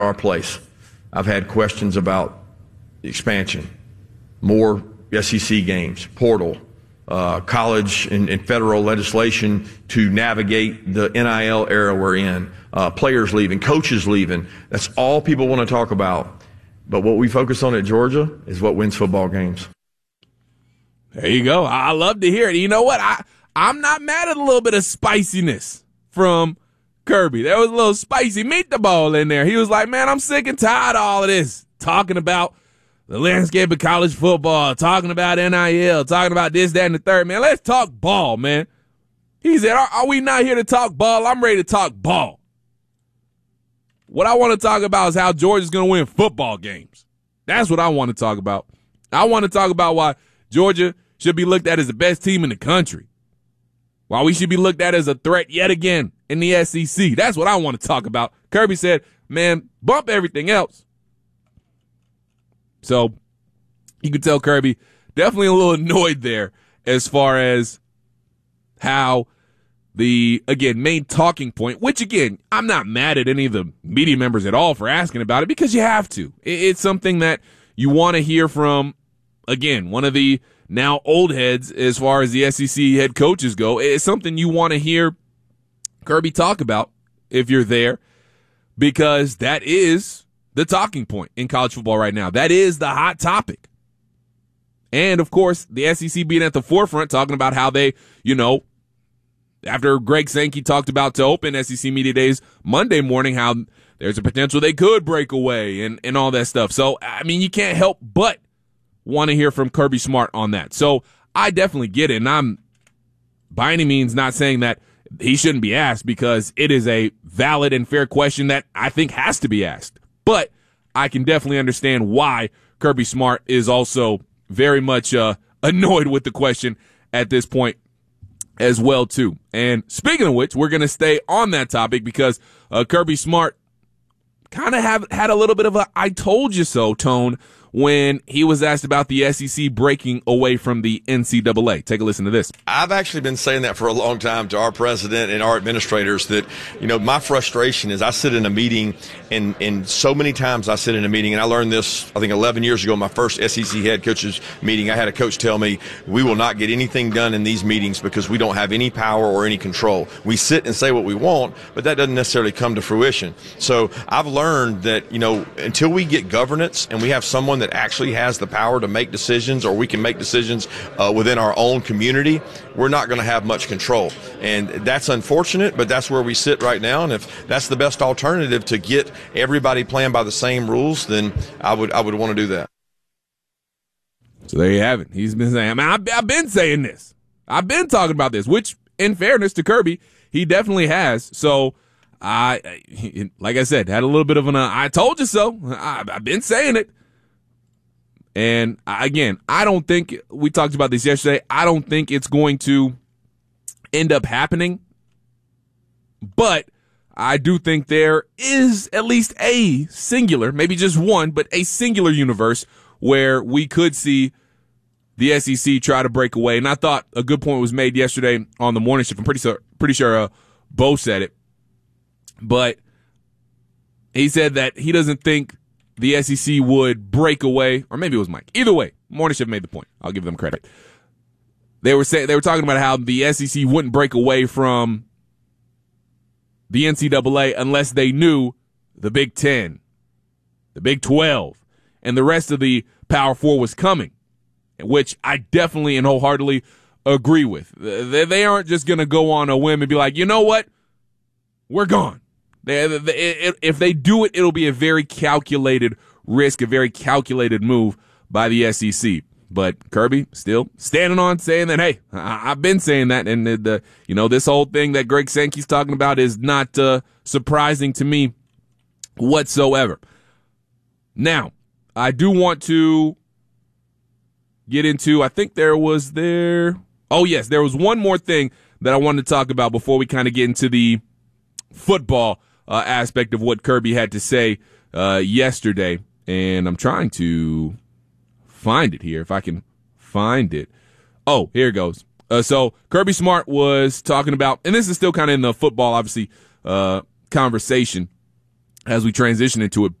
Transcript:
our place. I've had questions about the expansion, more SEC games, portal, college and federal legislation to navigate the NIL era we're in, players leaving, coaches leaving. That's all people want to talk about. But what we focus on at Georgia is what wins football games. There you go. I love to hear it. You know what? I'm not mad at a little bit of spiciness from Kirby. There was a little spicy meatball in there. He was like, man, I'm sick and tired of all of this. Talking about the landscape of college football, talking about NIL, talking about this, that, and the third. Man, let's talk ball, man. He said, are we not here to talk ball? I'm ready to talk ball. What I want to talk about is how Georgia's going to win football games. That's what I want to talk about. I want to talk about why Georgia should be looked at as the best team in the country. Why we should be looked at as a threat yet again in the SEC. That's what I want to talk about. Kirby said, man, bump everything else. So you could tell Kirby definitely a little annoyed there as far as how the, again, main talking point, which, again, I'm not mad at any of the media members at all for asking about it because you have to. It's something that you want to hear from, again, one of the now old heads as far as the SEC head coaches go. It's something you want to hear Kirby talk about if you're there because that is the talking point in college football right now. That is the hot topic. And, of course, the SEC being at the forefront talking about how they, after Greg Sankey talked about to open SEC Media Days Monday morning, how there's a potential they could break away and all that stuff. So, I mean, you can't help but want to hear from Kirby Smart on that. So I definitely get it. And I'm by any means not saying that he shouldn't be asked because it is a valid and fair question that I think has to be asked. But I can definitely understand why Kirby Smart is also very much annoyed with the question at this point as well, too. And speaking of which, we're going to stay on that topic because Kirby Smart kind of had a little bit of a I told you so tone when he was asked about the SEC breaking away from the NCAA. Take a listen to this. I've actually been saying that for a long time to our president and our administrators that, my frustration is I sit in a meeting and so many times I sit in a meeting, and I learned this, I think 11 years ago, my first SEC head coaches meeting. I had a coach tell me, we will not get anything done in these meetings because we don't have any power or any control. We sit and say what we want, but that doesn't necessarily come to fruition. So I've learned that, until we get governance and we have someone that actually has the power to make decisions, or we can make decisions within our own community, we're not going to have much control. And that's unfortunate, but that's where we sit right now. And if that's the best alternative to get everybody playing by the same rules, then I would want to do that. So there you have it. He's been saying, I've been saying this. I've been talking about this, which in fairness to Kirby, he definitely has. So like I said, had a little bit of an I told you so. I've been saying it. And again, I don't think, we talked about this yesterday, I don't think it's going to end up happening. But I do think there is at least a singular, maybe just one, but a singular universe where we could see the SEC try to break away. And I thought a good point was made yesterday on the morning shift. I'm pretty sure Bo said it. But he said that he doesn't think the SEC would break away, or maybe it was Mike. Either way, Morning Shift made the point. I'll give them credit. They were talking about how the SEC wouldn't break away from the NCAA unless they knew the Big Ten, the Big 12, and the rest of the Power Four was coming, which I definitely and wholeheartedly agree with. They aren't just going to go on a whim and be like, you know what, we're gone. If they do it, it'll be a very calculated risk, a very calculated move by the SEC. But Kirby still standing on saying that, hey, I've been saying that. And this whole thing that Greg Sankey's talking about is not surprising to me whatsoever. Now, I do want to get into, I think there was one more thing that I wanted to talk about before we kind of get into the football aspect of what Kirby had to say yesterday, and I'm trying to find it here if I can find it. Oh, here it goes. So Kirby Smart was talking about, and this is still kind of in the football, obviously, conversation, as we transition into